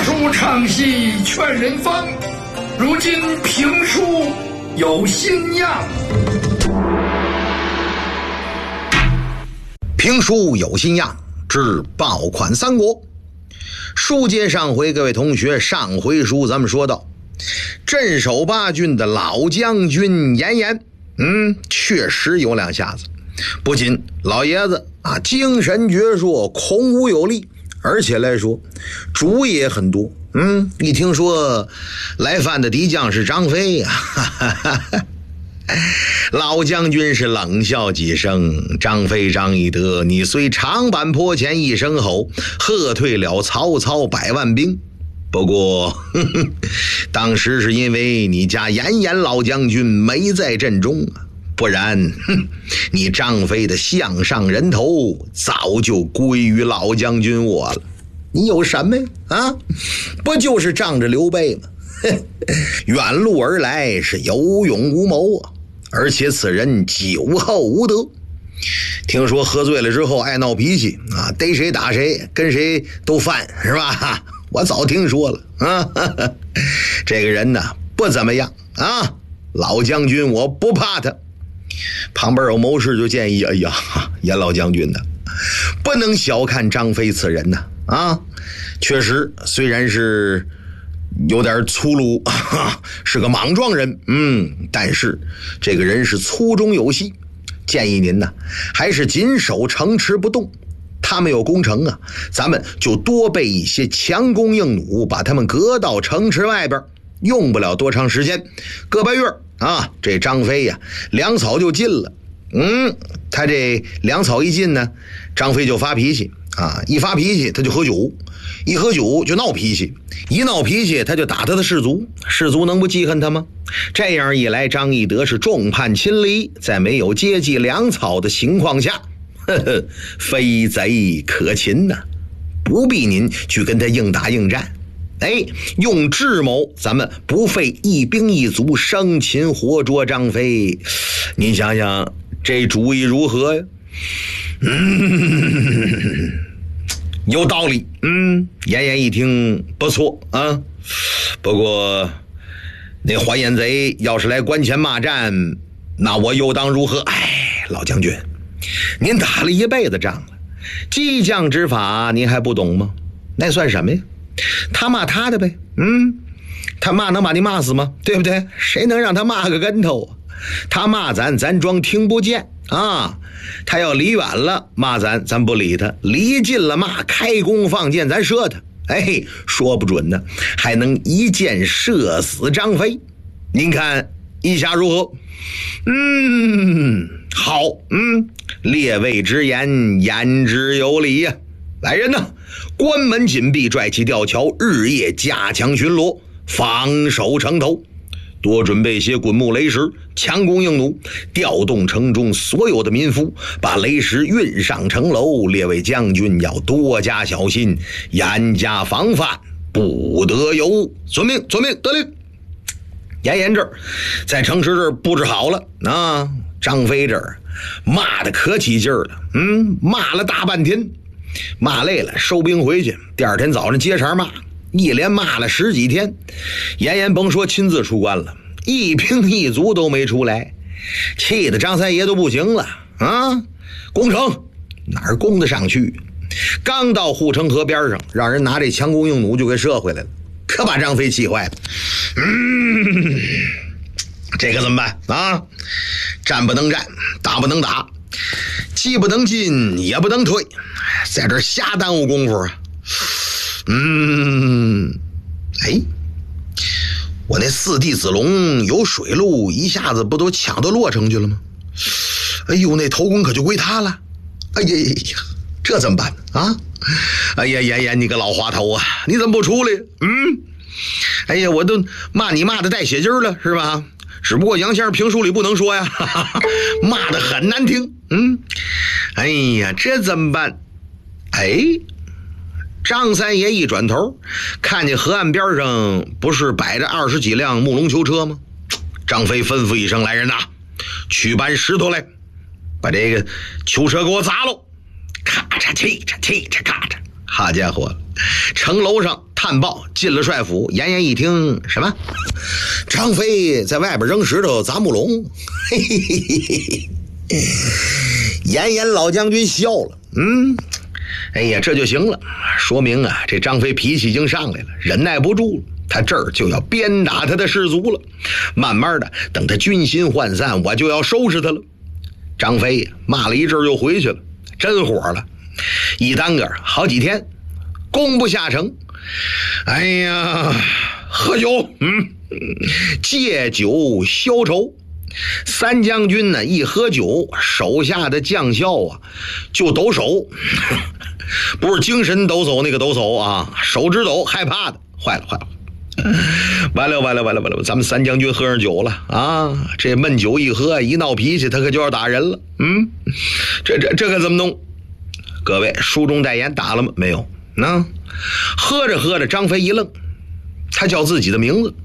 书唱戏劝人方，如今评书有新样。 评书有新样之爆款三国。书接上回，各位同学，上回书咱们说到镇守八郡的老将军严颜，确实有两下子。不仅老爷子精神矍铄，孔武有力，而且来说主意也很多。一听说来犯的敌将是张飞呀，老将军是冷笑几声：“张飞张翼德，你虽长坂坡前一声吼，喝退了曹操100万兵。不过当时是因为你家严颜老将军没在阵中啊，不然你张飞的项上人头早就归于老将军我了。你有什么呀？不就是仗着刘备吗？远路而来是有勇无谋啊，而且此人酒后无德，听说喝醉了之后爱闹脾气啊，逮谁打谁，跟谁都翻，是吧？我早听说了啊。这个人呢不怎么样啊，老将军我不怕他。旁边有谋士就建议：“哎呀，严老将军呢，不能小看张飞此人呢啊，确实虽然是有点粗鲁，是个莽撞人，但是这个人是粗中有细，建议您呢还是紧守城池不动。他们有攻城啊，咱们就多备一些强弓硬弩，把他们隔到城池外边，用不了多长时间，个把月啊，这张飞呀粮草就尽了。他这粮草一尽呢，张飞就发脾气啊，一发脾气他就喝酒，一喝酒就闹脾气，一闹脾气他就打他的士卒，士卒能不记恨他吗？这样一来，张翼德是众叛亲离，在没有接济粮草的情况下，非贼可擒呐，不必您去跟他硬打硬战。用智谋，咱们不费一兵一卒，生擒活捉张飞。您想想这主意如何呀？有道理。严颜一听不错啊，不过那还眼贼要是来关前骂战，那我又当如何？老将军，您打了一辈子仗了，激将之法您还不懂吗？那算什么呀？他骂他的呗，他骂能把你骂死吗？对不对？谁能让他骂个跟头啊？他骂咱装听不见啊。他要离远了骂咱不理他，离近了骂，开弓放箭咱射他。说不准呢，还能一箭射死张飞。您看意下如何？好，列位之言言之有理呀。来人呐，关门紧闭，拽起吊桥，日夜加强巡逻，防守城头，多准备些滚木雷石，强弓硬弩，调动城中所有的民夫，把雷石运上城楼。列位将军要多加小心，严加防范，不得有误。遵命，遵命，得令。严颜这儿在城池这儿布置好了啊，张飞这儿骂得可起劲儿了，骂了大半天，骂累了收兵回去，第二天早上接茬骂，一连骂了10几天。严颜甭说亲自出关了，一兵一卒都没出来，气得张三爷都不行了啊！攻城哪儿攻得上去？刚到护城河边上，让人拿这强弓硬弩就给射回来了，可把张飞气坏了。这可怎么办啊？战不能战，打不能打，既不能进也不能退，在这瞎耽误功夫啊。我那4弟子龙有水路，一下子不都抢到洛城去了吗？那头功可就归他了。这怎么办啊？严颜，你个老滑头啊，你怎么不出来？我都骂你骂的带血筋了是吧？只不过杨先生评书里不能说呀，骂的很难听。这怎么办？张三爷一转头，看见河岸边上不是摆着20几辆木龙囚车吗？张飞吩咐一声：“来人呐，去搬石头来，把这个囚车给我砸喽！”咔嚓，气嚓，咔嚓，好家伙，城楼上探报进了帅府。严严一听，什么？张飞在外边扔石头砸木龙？嘿嘿嘿嘿嘿。严严老将军笑了，哎呀，这就行了，说明啊，这张飞脾气已经上来了，忍耐不住了，他这儿就要鞭打他的士卒了。慢慢的，等他军心涣散，我就要收拾他了。张飞骂了一阵又回去了，真火了，一耽搁好几天，攻不下城。哎呀，喝酒，借酒消愁。三将军呢，一喝酒，手下的将校啊，就抖手，不是精神抖擞那个抖擞啊，手指抖，害怕的，坏了，完了，咱们三将军喝上酒了啊！这闷酒一喝，一闹脾气，他可就要打人了。这可怎么弄？各位，书中代言打了吗？没有。喝着，张飞一愣，他叫自己的名字。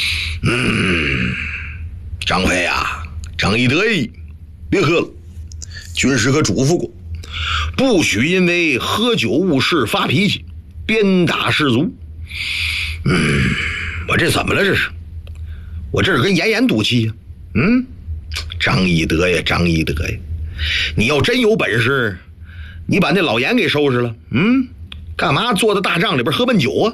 张飞啊，张翼德意，别喝了。军师可嘱咐过，不许因为喝酒误事发脾气，鞭打士卒。我这怎么了？这是，我这是跟严严赌气呀。张翼德呀，你要真有本事，你把那老严给收拾了。干嘛坐在大帐里边喝闷酒啊？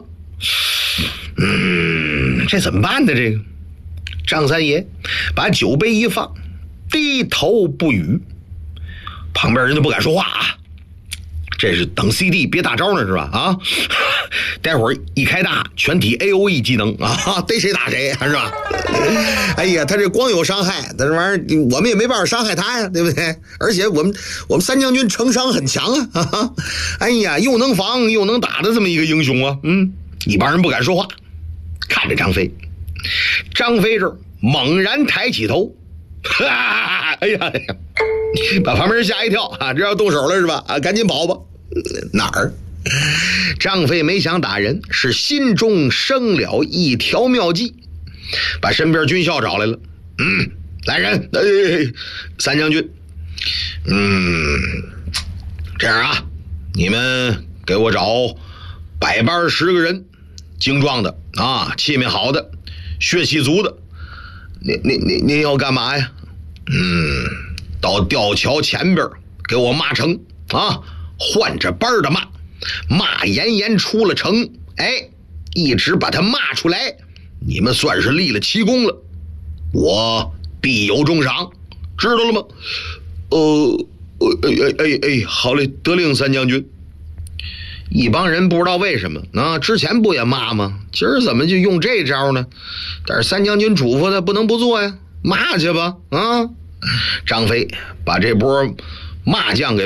这怎么办呢？这个张三爷把酒杯一放，低头不语，旁边人就不敢说话啊。这是等 CD 别大招呢是吧？待会儿一开大，全体 AOE 技能啊，逮谁打谁是吧？哎呀，他这光有伤害，但这玩意儿我们也没办法伤害他呀，对不对？而且我们三将军承伤很强啊！哎呀，又能防又能打的这么一个英雄啊！一帮人不敢说话，看着张飞。张飞这儿猛然抬起头，哎呀，把旁边人吓一跳啊！这要动手了是吧？赶紧跑吧！哪儿？张飞没想打人，是心中生了一条妙计，把身边军校找来了。来人，三将军，这样啊，你们给我找百班10个人，精壮的啊，气命好的，血气足的。您要干嘛呀？到吊桥前边给我骂城啊，换着班的骂严严出了城，一直把他骂出来，你们算是立了奇功了，我必有重赏，知道了吗？好嘞，得令三将军。一帮人不知道为什么啊，之前不也骂吗？今儿怎么就用这招呢？但是三将军嘱咐的不能不做呀，骂去吧啊！张飞把这波骂将给